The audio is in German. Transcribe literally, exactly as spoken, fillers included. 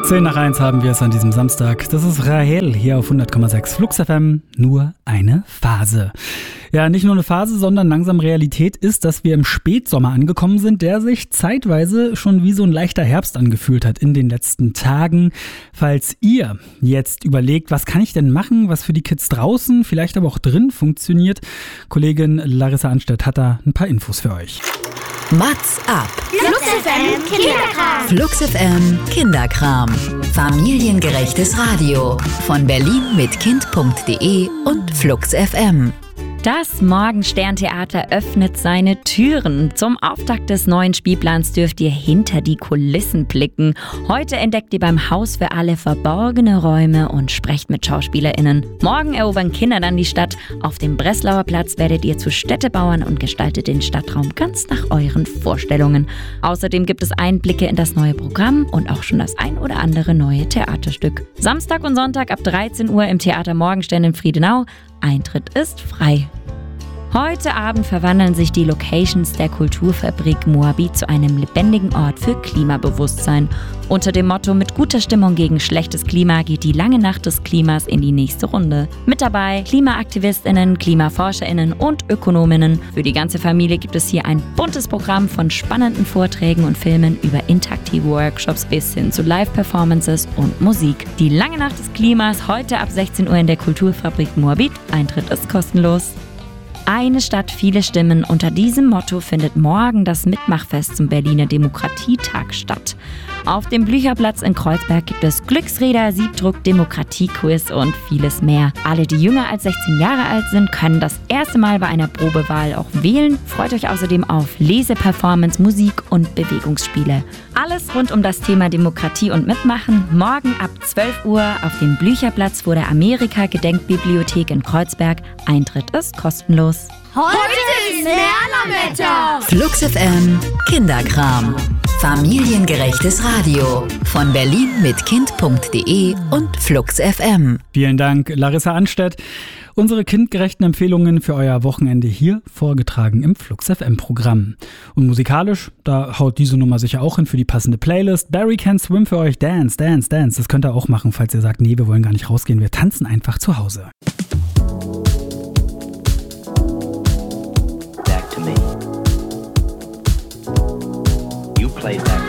zehn nach eins haben wir es an diesem Samstag. Das ist Rahel hier auf hundert Komma sechs Flux F M. Nur eine Phase. Ja, nicht nur eine Phase, sondern langsam Realität ist, dass wir im Spätsommer angekommen sind, der sich zeitweise schon wie so ein leichter Herbst angefühlt hat in den letzten Tagen. Falls ihr jetzt überlegt, was kann ich denn machen, was für die Kids draußen, vielleicht aber auch drin funktioniert, Kollegin Larissa Anstedt hat da ein paar Infos für euch. Mats ab. Flux F M Kinderkram. Flux F M Kinderkram. Familiengerechtes Radio. Von Berlin mit Kind punkt de und Flux F M. Das Morgensterntheater öffnet seine Türen. Zum Auftakt des neuen Spielplans dürft ihr hinter die Kulissen blicken. Heute entdeckt ihr beim Haus für alle verborgene Räume und sprecht mit SchauspielerInnen. Morgen erobern Kinder dann die Stadt. Auf dem Breslauer Platz werdet ihr zu Städtebauern und gestaltet den Stadtraum ganz nach euren Vorstellungen. Außerdem gibt es Einblicke in das neue Programm und auch schon das ein oder andere neue Theaterstück. Samstag und Sonntag ab dreizehn Uhr im Theater Morgenstern in Friedenau. Eintritt ist frei. Heute Abend verwandeln sich die Locations der Kulturfabrik Moabit zu einem lebendigen Ort für Klimabewusstsein. Unter dem Motto „Mit guter Stimmung gegen schlechtes Klima" geht die lange Nacht des Klimas in die nächste Runde. Mit dabei KlimaaktivistInnen, KlimaforscherInnen und ÖkonomInnen. Für die ganze Familie gibt es hier ein buntes Programm von spannenden Vorträgen und Filmen über interaktive Workshops bis hin zu Live-Performances und Musik. Die lange Nacht des Klimas heute ab sechzehn Uhr in der Kulturfabrik Moabit. Eintritt ist kostenlos. Eine Stadt, viele Stimmen. Unter diesem Motto findet morgen das Mitmachfest zum Berliner Demokratietag statt. Auf dem Blücherplatz in Kreuzberg gibt es Glücksräder, Siebdruck, Demokratiequiz und vieles mehr. Alle, die jünger als sechzehn Jahre alt sind, können das erste Mal bei einer Probewahl auch wählen. Freut euch außerdem auf Leseperformance, Musik und Bewegungsspiele. Alles rund um das Thema Demokratie und Mitmachen. Morgen ab zwölf Uhr auf dem Blücherplatz vor der Amerika-Gedenkbibliothek in Kreuzberg. Eintritt ist kostenlos. Heute ist Lernerwetter. Flux F M Kinderkram. Familiengerechtes Radio. Von Berlin mit Kind punkt de und Flux F M. Vielen Dank, Larissa Anstedt. Unsere kindgerechten Empfehlungen für euer Wochenende hier vorgetragen im Flux F M-Programm. Und musikalisch, da haut diese Nummer sicher auch hin für die passende Playlist. Barry Can Swim für euch. Dance, Dance, Dance. Das könnt ihr auch machen, falls ihr sagt, nee, wir wollen gar nicht rausgehen. Wir tanzen einfach zu Hause. Back to me. You play back